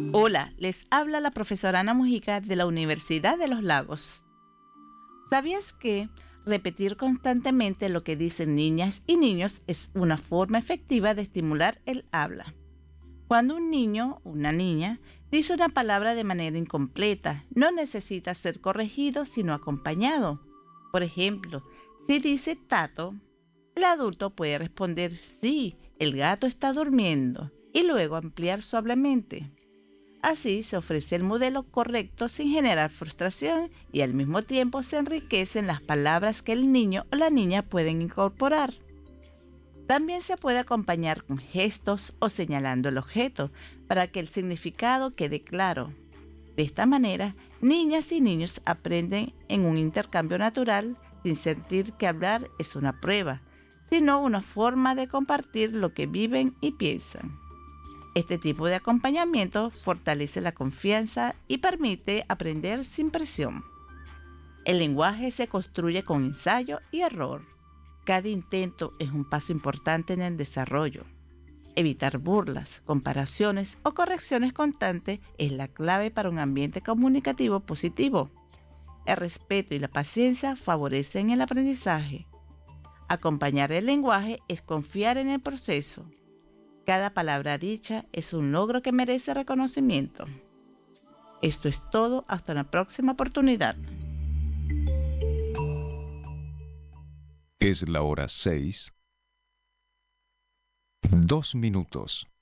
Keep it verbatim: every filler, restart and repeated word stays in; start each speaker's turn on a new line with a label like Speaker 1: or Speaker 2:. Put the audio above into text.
Speaker 1: Hola, les habla la profesora Ana Mujica de la Universidad de los Lagos. ¿Sabías que repetir constantemente lo que dicen niñas y niños es una forma efectiva de estimular el habla? Cuando un niño o una niña dice una palabra de manera incompleta, no necesita ser corregido, sino acompañado. Por ejemplo, si dice tato, el adulto puede responder sí, el gato está durmiendo, y luego ampliar suavemente. Así se ofrece el modelo correcto sin generar frustración y al mismo tiempo se enriquecen las palabras que el niño o la niña pueden incorporar. También se puede acompañar con gestos o señalando el objeto para que el significado quede claro. De esta manera, niñas y niños aprenden en un intercambio natural sin sentir que hablar es una prueba, sino una forma de compartir lo que viven y piensan. Este tipo de acompañamiento fortalece la confianza y permite aprender sin presión. El lenguaje se construye con ensayo y error. Cada intento es un paso importante en el desarrollo. Evitar burlas, comparaciones o correcciones constantes es la clave para un ambiente comunicativo positivo. El respeto y la paciencia favorecen el aprendizaje. Acompañar el lenguaje es confiar en el proceso. Cada palabra dicha es un logro que merece reconocimiento. Esto es todo, hasta una próxima oportunidad.
Speaker 2: Es la hora seis, dos minutos.